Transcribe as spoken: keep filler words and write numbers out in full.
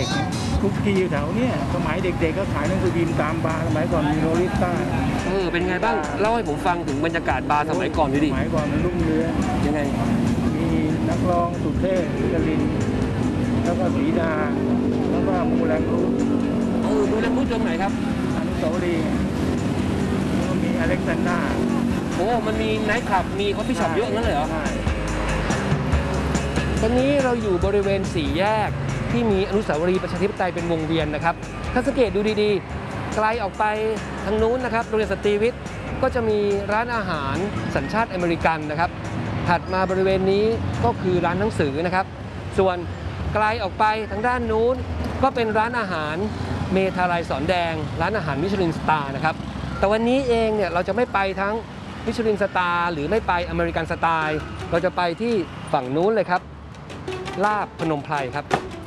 ด็กคุกกี้อยู่แถวเนี้ยสมัยเด็กๆก็ขายหนังสือพิมพ์ตามบาร์สมัยก่อนมีโรลิต้าเออเป็นไงบ้างเล่าให้ผมฟังถึงบรรยากาศบาร์สมัยก่อนดิสมัยก่อนมันรุ่งเรืองยังไงมีนักร้องสุเทพกลินแล้วก็ศรีดาแล้วก็มูแรงรูทเออมูแรงรูทตรงไหนครับอนุสาวรีย์แล้วก็มีอเล็กซานดราโอ้มันมีไนท์คลับมีคอฟฟี่ช็อปเยอะงั้นเลยเหรอใช่ตอนนี้เราอยู่บริเวณสี่แยกที่มีอนุสาวรีย์ประชาธิปไตยเป็นวงเวียนนะครับถ้าสังเกตดูดีๆไกลออกไปทางนู้นนะครับโรงเรียนสตรีวิทย์ก็จะมีร้านอาหารสัญชาติอเมริกันนะครับถัดมาบริเวณนี้ก็คือร้านหนังสือนะครับส่วนไกลออกไปทางด้านนู้นก็เป็นร้านอาหารเมทาลัยสอนแดงร้านอาหารมิชลินสตาร์นะครับแต่วันนี้เองเนี่ยเราจะไม่ไปทั้งมิชลินสตาร์หรือไม่ไปอเมริกันสไตล์เราจะไปที่ฝั่งนู้นเลยครับลาบพนมไพรครับ